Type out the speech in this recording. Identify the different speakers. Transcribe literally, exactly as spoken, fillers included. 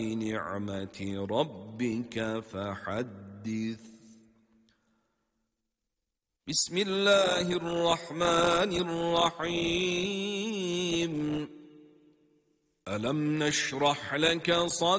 Speaker 1: بنعمة ربك فحدث. بسم الله الرحمن الرحيم. ألم نشرح لك صدرك